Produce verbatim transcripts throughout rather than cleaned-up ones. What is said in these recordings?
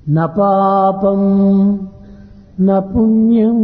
న పాపం న పుణ్యం.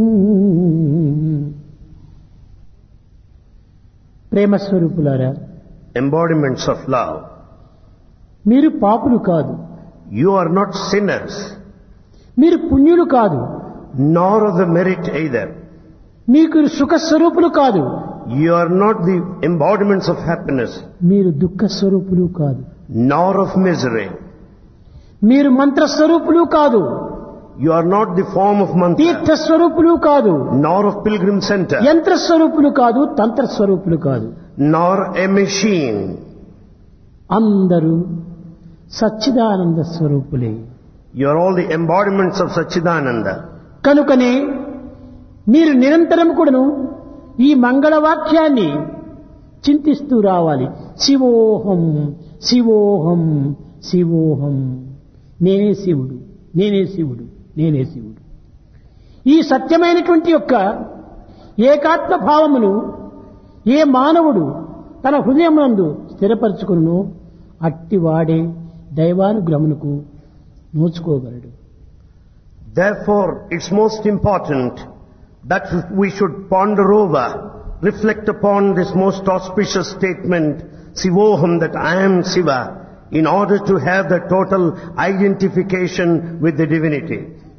ప్రేమ స్వరూపులారా, embodiments of love, మీరు పాపులు కాదు, you are not sinners, మీరు పుణ్యులు కాదు, nor of the merit either. మీకు సుఖ స్వరూపులు కాదు, You are not the embodiments of happiness, మీరు దుఃఖ స్వరూపులు కాదు, nor of misery. మీరు మంత్ర స్వరూపులు కాదు, You are not the form of Tirtha mantra, స్వరూపులు కాదు, nor of pilgrim center, యంత్ర స్వరూపులు కాదు, తంత్ర స్వరూపులు కాదు. nor a machine. అందరూ Sachchidananda స్వరూపులే. You are all the embodiments of Satchidananda. కనుకనే మీరు నిరంతరం కూడాను ఈ మంగళవాక్యాన్ని చింతిస్తూ రావాలి. శివోహం శివోహం శివోహం, నేనే శివుడు, నేనే శివుడు, నేనే శివుడు. ఈ సత్యమైనటువంటి యొక్క ఏకాత్మ భావమును ఏ మానవుడు తన హృదయమునందు స్థిరపరచుకును అట్టివాడే దైవానుగ్రహమునకు నోచుకోగలడు. Therefore, it's most important that we should ponder over, reflect upon this most auspicious statement, Sivoham, that I am Siva, in order to have the total identification with the divinity.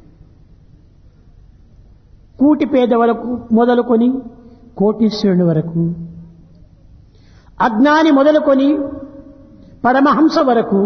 కూటి పేద వరకు మొదలుకొని కోటీశ్వరుని వరకు, అజ్ఞాని మొదలుకొని పరమహంస వరకు,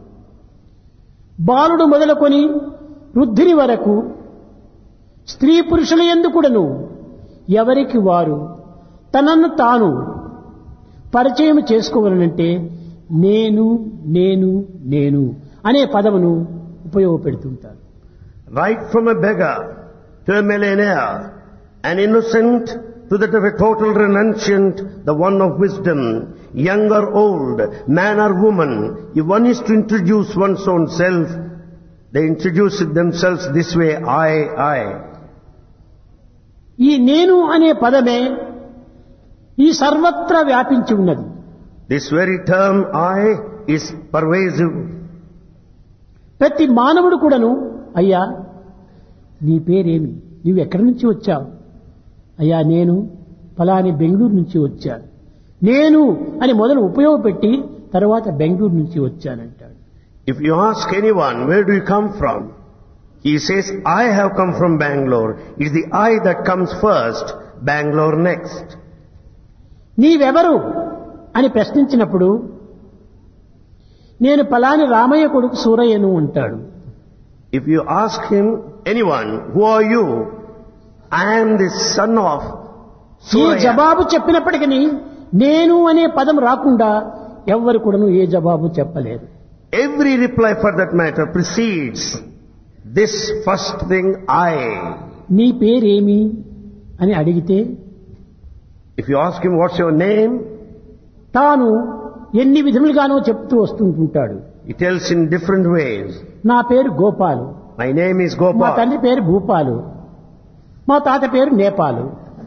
బాలుడు మొదలుకొని వృద్ధిని వరకు, స్త్రీ పురుషుల యందు కూడాను ఎవరికి వారు తనను తాను పరిచయం చేసుకోవాలనంటే నేను నేను నేను అనే పదమును ఉపయోగపెడుతుంటారు. Right from a beggar to a millionaire, an innocent to that of a total renunciant, the one of wisdom, young or old, man or woman, if one is to introduce one's own self, they introduce it themselves this way, I, I. ఈ నేను అనే పదమే ఈ సర్వత్రా వ్యాపించి ఉన్నది. This very term, I, is pervasive. ప్రతి మానవుడు కూడాను, అయ్యా నీ పేరేమి, నీవు ఎక్కడి నుంచి వచ్చావు? అయ్యా నేను ఫలాని బెంగళూరు నుంచి వచ్చాను, నేను అని మొదలు ఉపయోగపెట్టి తర్వాత బెంగళూరు నుంచి వచ్చానంటాడు. If you ask anyone, where do you come from? He says, I have come from Bangalore. It's the I that comes first, Bangalore next. నీవెవరు అని ప్రశ్నించినప్పుడు నేను ఫలాని రామయ్య కొడుకు సూరయ్యను అంటాడు. If you ask him, anyone, who are you? I am the son of ఈ Suraya. జవాబు చెప్పినప్పటికీ నేను అనే పదం రాకుండా ఎవ్వరు కూడాను ఏ జవాబు చెప్పలేరు. Every reply for that matter precedes this first thing, I. నీ పేరేమి అని అడిగితే If you ask him, what's your name? తాను ఎన్ని విధములుగానో చెప్తూ వస్తుంటుంటాడు. He tells in different ways. నా పేరు గోపాలు, My name is మా Gopal. తండ్రి పేరు భూపాలు, మా తాత పేరు Nepal.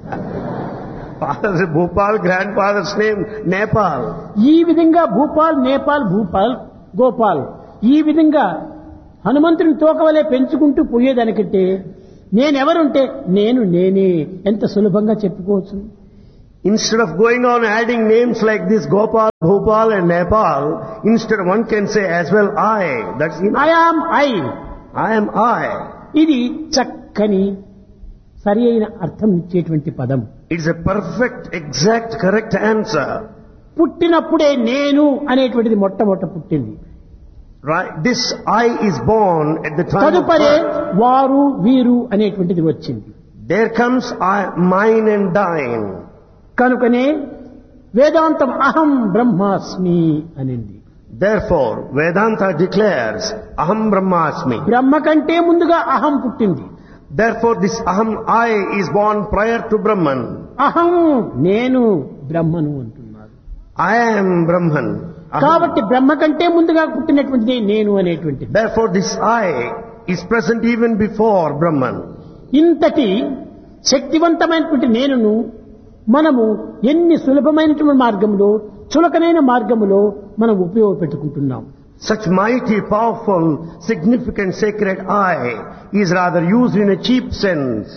Father's Bhopal, grandfather's name Nepal. ఈ విధంగా భూపాల్, నేపాల్, భూపాల్, గోపాల్ ఈ విధంగా హనుమంతుని తోకవలే పెంచుకుంటూ పోయేదానికంటే నేనెవరుంటే నేను నేనే ఎంత సులభంగా చెప్పుకోవచ్చు. Instead of going on adding names like this, Gopal, Bhopal and Nepal, instead one can say as well I. That's enough. I am I. I am I. ఇది చక్కని సరి అయిన అర్థం ఇచ్చేటువంటి పదం. It's a perfect, exact, correct answer. పుట్టినప్పుడే నేను అనేటువంటిది మొట్టమొదట పుట్టింది. Right? This I is born at the time of తదుపరే birth. వారు వీరు అనేటువంటిది వచ్చింది. There comes I, mine and thine. కనుకనే వేదాంతం అహం బ్రహ్మాస్మి అనింది. Therefore, Vedanta declares, Aham Brahmasmi. బ్రహ్మ కంటే ముందుగా అహం పుట్టింది. Therefore, this Aham I is born prior to Brahman. అహం నేను బ్రహ్మను అంటున్నారు. I am Brahman. Aham. కాబట్టి బ్రహ్మ కంటే ముందుగా పుట్టినటువంటిది నేను అనేటువంటిది. Therefore, this I is present even before Brahman. ఇంతటి శక్తివంతమైనటువంటి నేనును మనము ఎన్ని సులభమైనటువంటి మార్గంలో చులకనైన మార్గములో మనం ఉపయోగపెట్టుకుంటున్నాం. Such mighty, powerful, significant sacred I is rather used in a cheap sense.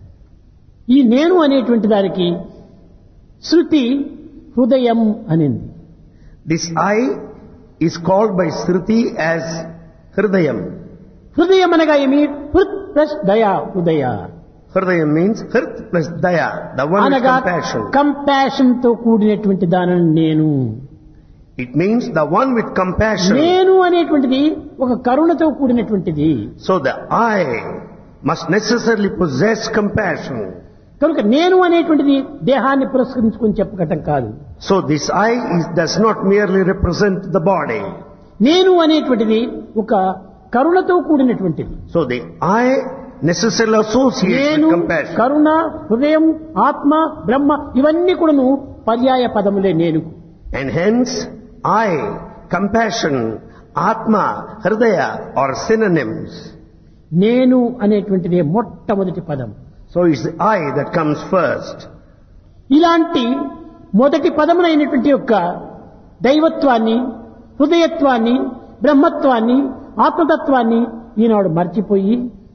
ఈ నేను అనేటువంటి దానికి శృతి హృదయం అనింది. This I is called by Shruti as Hridayam. హృదయం అనగా ఏమి? హృత్ ప్లస్ దయా హృదయ Hridayam means Hrit plus Daya, the one with అనగా compassion. కంపాషన్ తో కూడినటువంటి దానిని నేను. It means the one with compassion. నేను అనేటువంటిది ఒక కరుణతో కూడినటువంటిది. So the I must necessarily possess compassion. కనుక నేను అనేటువంటిది దేహాన్ని పురస్కరించుకొని చెప్పగటం కాదు. So this I is, does not merely represent the body. నేను అనేటువంటిది ఒక కరుణతో కూడినటువంటిది. So the I necessarily associates నేను, with compassion. కరుణ, హృదయం, ఆత్మ, బ్రహ్మ ఇవన్నీ కూడాను పర్యాయ పదములే నేను. And hence I, compassion, Atma, Hridaya are synonyms. నేను అనేటువంటిది మొట్టమొదటి పదం. So it's the I that comes first. ఇలాంటి మొదటి పదములైనటువంటి యొక్క దైవత్వాన్ని, హృదయత్వాన్ని, బ్రహ్మత్వాన్ని, ఆత్మతత్వాన్ని ఈనాడు మర్చిపోయి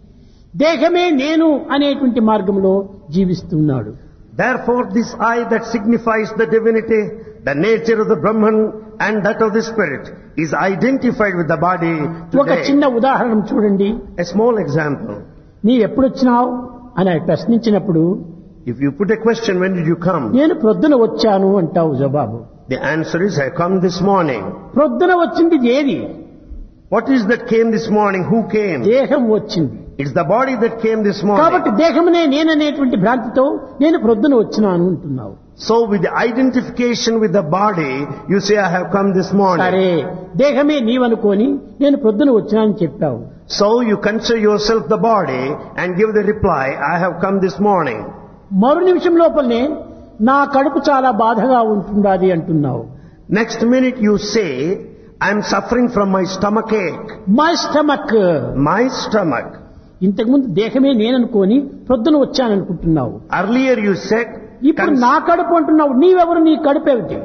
దేహమే నేను అనేటువంటి మార్గంలో జీవిస్తున్నాడు. Therefore this I that signifies the divinity, the nature of the Brahman and that of the spirit is identified with the body ఒక today. చిన్న ఉదాహరణ చూడండి. A small example. నీ ఎప్పుడు వచ్చినావు అని ఆయన ప్రశ్నించినప్పుడు If you put a question, when did you come? నేను ప్రొద్దున వచ్చాను అంటావు జవాబు. The answer is, I come this morning. ప్రొద్దున వచ్చింది ఏది? What is that came this morning? Who came? దేహం వచ్చింది. It's the body that came this కాబట్టి morning. దేహమునే నేననేటువంటి భ్రాంతితో నేను ప్రొద్దున వచ్చినాను అంటున్నావు. So with the identification with the body, you say, I have come this morning. సరే, దేహమే నీవనుకొని నేను ప్రొద్దున వచ్చినానని చెప్పావు. So you consider yourself the body and give the reply, I have come this morning. మరు నిమిషం లోపలనే నా కడుపు చాలా బాధగా ఉంటుండాది అంటున్నావు. Next minute you say, I am suffering from my stomach ache. My stomach. My stomach. ఇంతకుముందు దేహమే నేననుకొని ప్రొద్దున వచ్చాననుకుంటున్నావు. Earlier you said, ఇప్పుడు cons- నా కడుపు అంటున్నావు. నీవెవరు? నీ కడుపు ఏమిటి?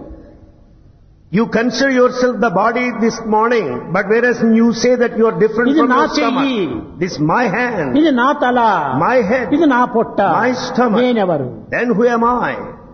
you consider yourself the body this morning, but whereas you say that you are different ఇది from నా your చెయ్యి. stomach. This is my hand, ఇది నా తల, my head, ఇది నా పొట్ట, my stomach. నేనెవరు? Then who am I?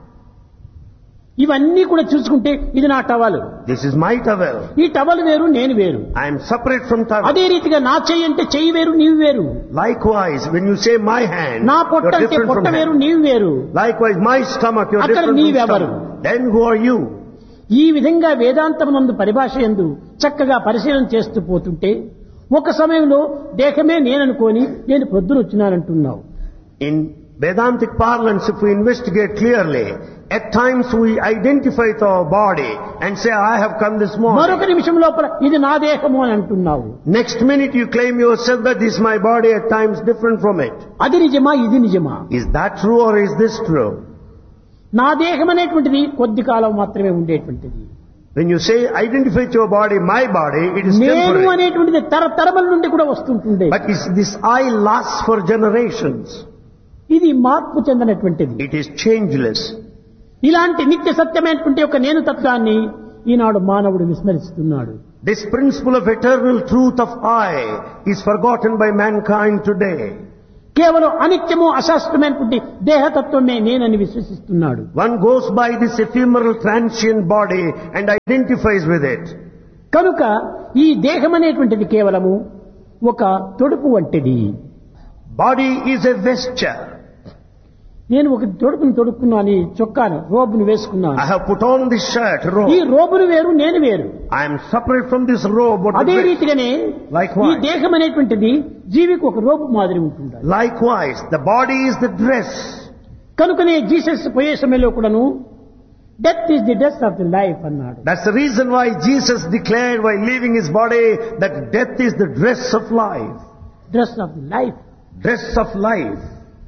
ఇవన్నీ కూడా చూసుకుంటే ఇది నా towel. This is my towel. ఈ టవల్ వేరు, నేను వేరు. I am separate from towel. అదే రీతిగా నా చెయ్యి అంటే చెయ్యి వేరు, నీవు వేరు. Likewise, when you say my hand, నా you పొట్ట are అంటే different పొట్ట from వేరు, hand. నీవు వేరు. Likewise, my stomach, you are అక్కడ different from నీవెవరు? stomach. Then who are you? ఈ విధంగా వేదాంతమునందు పరిభాష యందు చక్కగా పరిశీలన చేస్తూ పోతుంటే ఒక సమయంలో దేహమే నేననుకొని నేను ప్రొద్దున వచ్చినానంటున్నావు. In Vedantic parlance, if we investigate clearly, at times we identify with our body and say, I have come this మరొక morning. నిమిషం లోపల ఇది నా దేహము అని అంటున్నావు. Next minute you claim yourself that this is my body, at times different from it. అది నిజమా? ఇది నిజమా? Is that true or is this true? నా దేహం అనేటువంటిది కొద్ది కాలం మాత్రమే ఉండేటువంటిది. When you say identify with your body, my body, it is నేను temporary. అనేటువంటిది తరతరముల నుండి కూడా వస్తుంటుంది. But is this I lasts for generations. ఇది మార్పు చెందినటువంటిది. It is changeless. ఇలాంటి నిత్య సత్యమైనటువంటి ఒక నేను తత్వాన్ని ఈనాడు మానవుడు విస్మరిస్తున్నాడు. This principle of eternal truth of I is forgotten by mankind today. కేవలం అనిత్యము అశాస్త్రమైనటువంటి దేహతత్వమే నేనని విశ్వసిస్తున్నాడు. One goes by this ephemeral transient body and identifies with it. కనుక ఈ దేహం అనేటువంటిది కేవలము ఒక తొడుపు వంటిది. Body is a vesture. నేను ఒక తొడుపును తొడుక్కున్నాను, ఈ చొక్కాను, రోబును వేసుకున్నాను. I have put on this shirt, ఈ robe. రోబును వేరు, నేను వేరు. I am separate from this robe. What అదే the dress. రీతిగానే Likewise. ఈ దేహం అనేటువంటిది జీవికి ఒక రోబు మాదిరి ఉంటుంది. Likewise, the body is the dress. కనుకనే జీసస్ పోయే సమయంలో కూడాను death is the dress of the life అన్నాడు. That's the reason why Jesus declared while leaving his body that death is the dress of life. Dress of the life. Dress of life.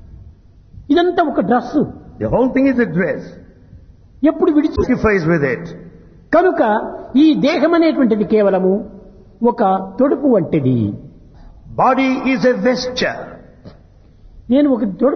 ఇదంతా ఒక dress. The whole thing is a dress. ఎప్పుడు విడిచి Identifies with it. కనుక ఈ దేహం అనేటువంటిది కేవలము ఒక తొడుపు వంటిది. Body is a vesture. నేను ఒక తొడుపు